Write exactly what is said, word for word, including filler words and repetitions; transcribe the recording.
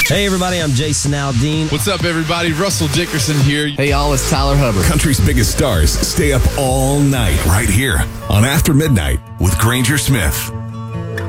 Hey, everybody, I'm Jason Aldean. What's up, everybody? Russell Dickerson here. Hey, y'all, it's Tyler Hubbard. Country's biggest stars stay up all night right here on After Midnight with Granger Smith.